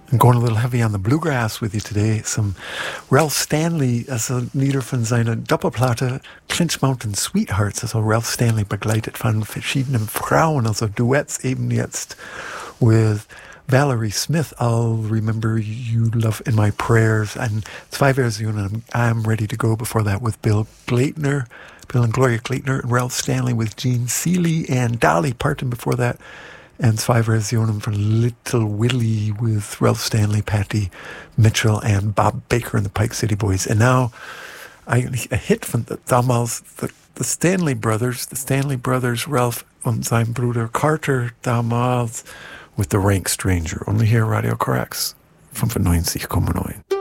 I'm going a little heavy on the bluegrass with you today. Some Ralph Stanley, also Lieder von seiner Doppelplatte Clinch Mountain Sweethearts, also Ralph Stanley begleitet von verschiedenen Frauen, also Duets eben jetzt with Valerie Smith, I'll Remember You Love in My Prayers, and zwei Versionen, I'm Ready to Go before that with Bill and Gloria Gleitner, and Ralph Stanley with Gene Seeley, and Dolly Parton before that, and zwei Versionen von Little Willie with Ralph Stanley, Patti Mitchell, and Bob Baker and the Pike City Boys. And now, eigentlich a hit von damals, the Stanley Brothers, Ralph und sein Bruder Carter damals, with The Rank Stranger. Only here, Radio Corax 95,9.